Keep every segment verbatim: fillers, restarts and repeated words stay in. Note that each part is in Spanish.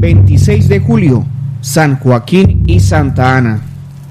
veintiséis de julio, San Joaquín y Santa Ana.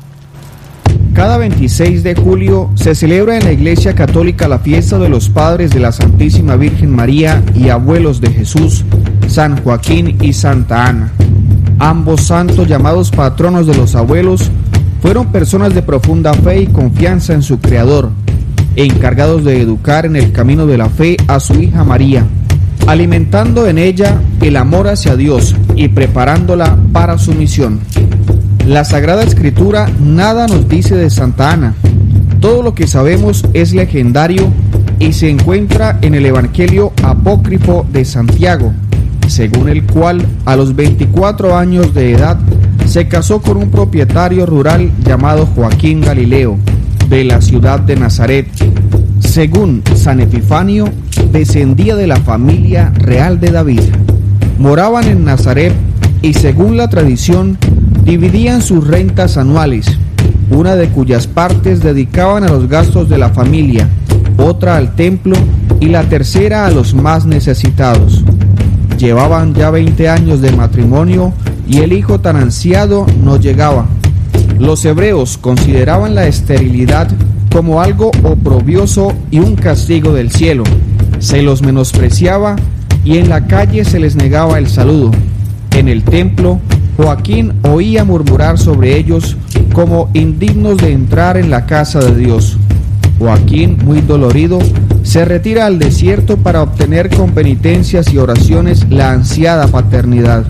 Cada veintiséis de julio se celebra en la Iglesia Católica la fiesta de los padres de la Santísima Virgen María y abuelos de Jesús, San Joaquín y Santa Ana. Ambos santos, llamados patronos de los abuelos, fueron personas de profunda fe y confianza en su Creador, encargados de educar en el camino de la fe a su hija María, alimentando en ella el amor hacia Dios y preparándola para su misión. La Sagrada Escritura nada nos dice de Santa Ana. Todo lo que sabemos es legendario y se encuentra en el Evangelio apócrifo de Santiago, según el cual a los veinticuatro años de edad se casó con un propietario rural llamado Joaquín Galileo, de la ciudad de Nazaret. Según San Epifanio, descendía de la familia real de David. Moraban en Nazaret y, según la tradición, dividían sus rentas anuales, una de cuyas partes dedicaban a los gastos de la familia, otra al templo y la tercera a los más necesitados. Llevaban ya veinte años de matrimonio y el hijo tan ansiado no llegaba. Los hebreos consideraban la esterilidad como algo oprobioso y un castigo del cielo. Se los menospreciaba y en la calle se les negaba el saludo. En el templo, Joaquín oía murmurar sobre ellos como indignos de entrar en la casa de Dios. Joaquín, muy dolorido, se retira al desierto para obtener con penitencias y oraciones la ansiada paternidad.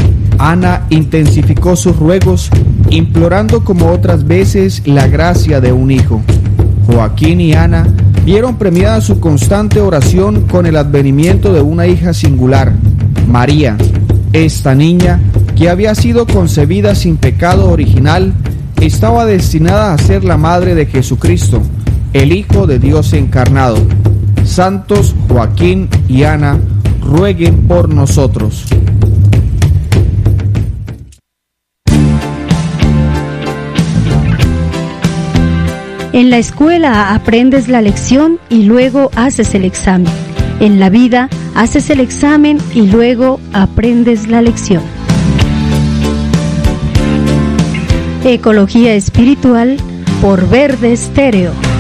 Ana intensificó sus ruegos, implorando como otras veces la gracia de un hijo. Joaquín y Ana vieron premiada su constante oración con el advenimiento de una hija singular, María. Esta niña, que había sido concebida sin pecado original, estaba destinada a ser la madre de Jesucristo, el Hijo de Dios encarnado. Santos Joaquín y Ana, rueguen por nosotros. En la escuela aprendes la lección y luego haces el examen. En la vida haces el examen y luego aprendes la lección. Ecología espiritual por Verde Estéreo.